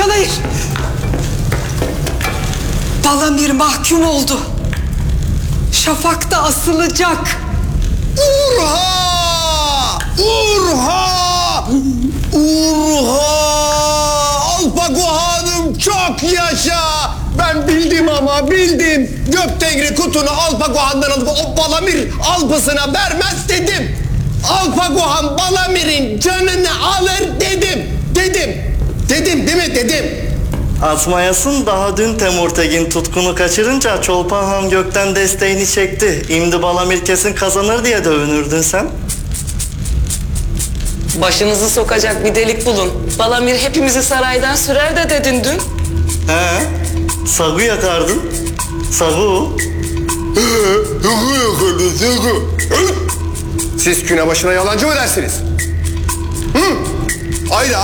Panayır. Balamir mahkum oldu. Şafak'ta asılacak. Urha! Urha! Urha! Alpago Hanım çok yaşa! Ben bildim ama bildim. Göktengri kutunu Alpago Han'dan alıp o Balamir alpısına vermez dedim. Alpago Han Balamir'in canını alır dedim. Dedim değil mi dedim. Atmayasın daha dün Temurtegin tutkunu kaçırınca Çolpan Han gökten desteğini çekti. İmdi Balamir kesin kazanır diye dövünürdün sen. Başınızı sokacak bir delik bulun. Balamir hepimizi saraydan sürer de dedin dün. He? Sagu yakardın. Sagu. Siz küne başına yalancı mı dersiniz? Haydi